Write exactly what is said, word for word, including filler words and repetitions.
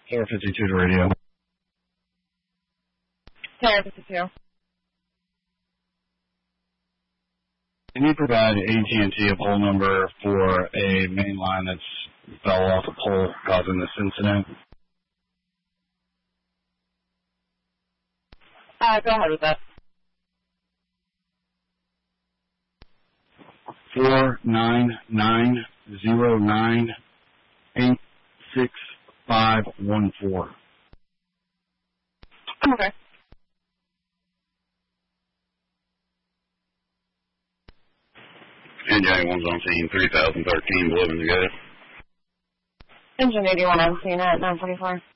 four fifty-two to radio. four fifty-two. Can you provide A T and T a pole number for a main line that's fell off a pole causing this incident? Uh, go ahead with that. Four nine nine zero nine eight six five one four. Okay. Engine eighty-one's on scene, three thousand thirteen, eleven to go. Engine eighty-one on scene at nine forty-four.